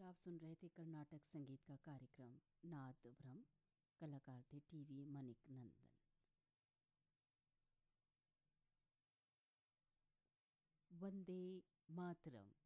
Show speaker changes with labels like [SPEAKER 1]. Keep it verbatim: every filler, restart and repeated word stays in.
[SPEAKER 1] आप सुन रहे थे कर्नाटक संगीत का कार्यक्रम नाद ब्रह्म। कलाकार थे टीवी मणिक नंदन। वंदे मातरम।